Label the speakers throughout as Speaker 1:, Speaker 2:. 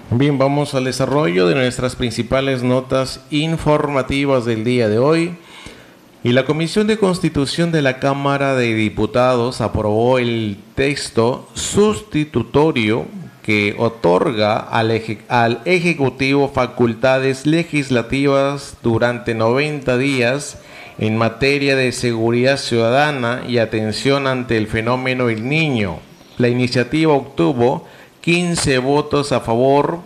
Speaker 1: Bien, vamos al desarrollo de nuestras principales notas informativas del día de hoy. Y la Comisión de Constitución de la Cámara de Diputados aprobó el texto sustitutorio que otorga al Ejecutivo facultades legislativas durante 90 días en materia de seguridad ciudadana y atención ante el fenómeno El Niño. La iniciativa obtuvo 15 votos a favor,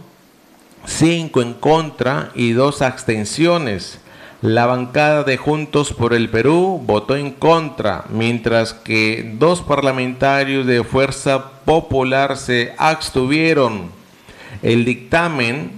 Speaker 1: 5 en contra y 2 abstenciones. La bancada de Juntos por el Perú votó en contra, mientras que 2 parlamentarios de Fuerza Popular se abstuvieron. El dictamen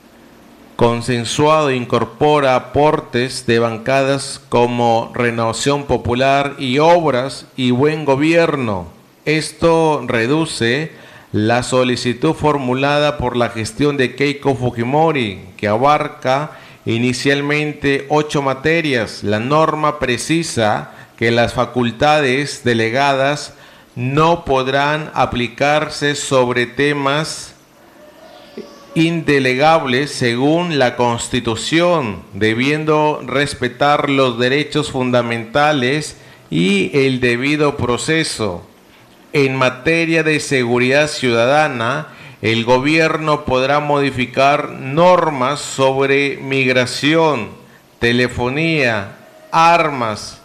Speaker 1: consensuado incorpora aportes de bancadas como Renovación Popular y Obras y Buen Gobierno. Esto reduce la solicitud formulada por la gestión de Keiko Fujimori, que abarca inicialmente 8 materias. La norma precisa que las facultades delegadas no podrán aplicarse sobre temas indelegables según la Constitución, debiendo respetar los derechos fundamentales y el debido proceso. En materia de seguridad ciudadana, el gobierno podrá modificar normas sobre migración, telefonía, armas,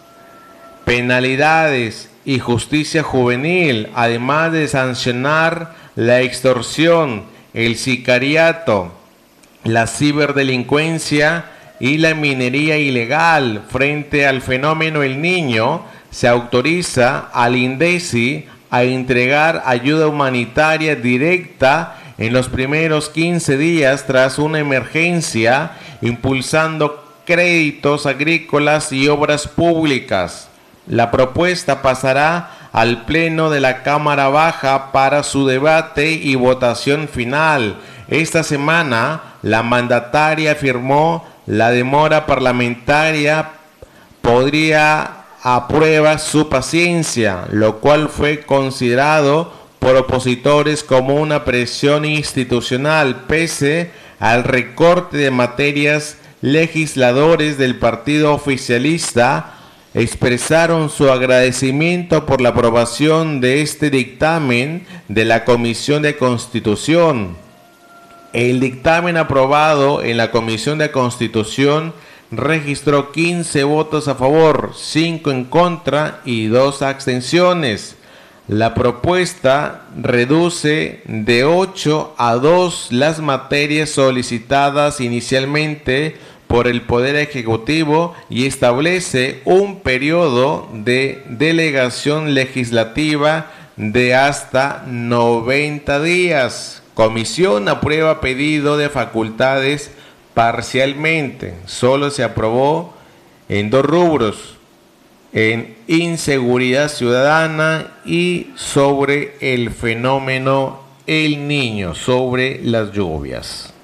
Speaker 1: penalidades y justicia juvenil, además de sancionar la extorsión, el sicariato, la ciberdelincuencia y la minería ilegal. Frente al fenómeno El Niño, se autoriza al INDECI a entregar ayuda humanitaria directa en los primeros 15 días tras una emergencia, impulsando créditos agrícolas y obras públicas. La propuesta pasará al Pleno de la Cámara Baja para su debate y votación final. Esta semana, la mandataria afirmó la demora parlamentaria podría aprueba su paciencia, lo cual fue considerado por opositores como una presión institucional, pese al recorte de materias. Legisladores del partido oficialista expresaron su agradecimiento por la aprobación de este dictamen de la Comisión de Constitución. El dictamen aprobado en la Comisión de Constitución registró 15 votos a favor, 5 en contra y 2 abstenciones. La propuesta reduce de 8 a 2 las materias solicitadas inicialmente por el Poder Ejecutivo y establece un periodo de delegación legislativa de hasta 90 días. Comisión aprueba pedido de facultades parcialmente. Solo se aprobó en 2 rubros: en inseguridad ciudadana y sobre el fenómeno El Niño, sobre las lluvias.